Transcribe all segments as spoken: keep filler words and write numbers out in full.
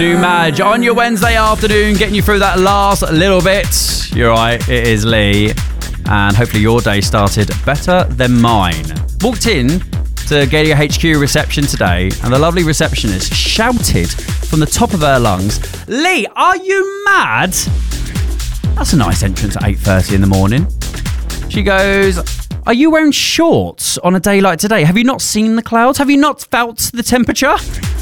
New Madge on your Wednesday afternoon, getting you through that last little bit. You're right, it is Lee. And hopefully your day started better than mine. Walked in to Gadio H Q reception today, and the lovely receptionist shouted from the top of her lungs, "Lee, are you mad?" That's a nice entrance at eight thirty in the morning. She goes, "Are you wearing shorts on a day like today? Have you not seen the clouds? Have you not felt the temperature?"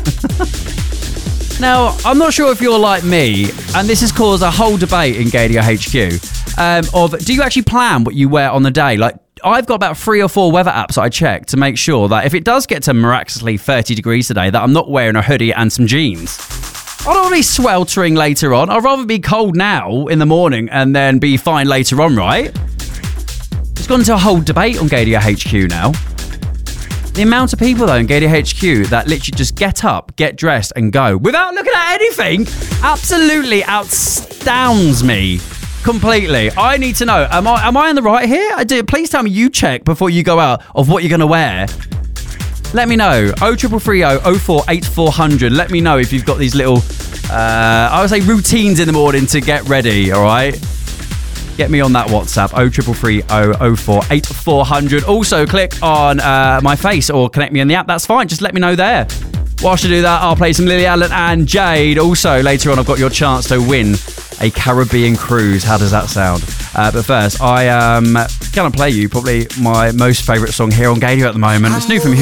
Now, I'm not sure if you're like me, and this has caused a whole debate in Gadio H Q, um, of do you actually plan what you wear on the day? Like, I've got about three or four weather apps that I check to make sure that if it does get to miraculously thirty degrees today, that I'm not wearing a hoodie and some jeans. I don't want to be sweltering later on. I'd rather be cold now in the morning and then be fine later on, right? It's gone into a whole debate on Gadio H Q now. The amount of people, though, in Gadio H Q that literally just get up, get dressed and go without looking at anything absolutely outstands me completely. I need to know, am I am I on the right here? I do. Please tell me you check before you go out of what you're going to wear. Let me know. oh three three oh oh four eight four hundred. Let me know if you've got these little, uh, I would say routines in the morning to get ready, all right? Get me on that WhatsApp, oh three three oh oh four eight four hundred. Also, click on uh, my face or connect me on the app. That's fine. Just let me know there. Whilst you do that, I'll play some Lily Allen and Jade. Also, later on, I've got your chance to win a Caribbean cruise. How does that sound? Uh, but first, I am um, going to play you probably my most favourite song here on Gadio at the moment. It's new from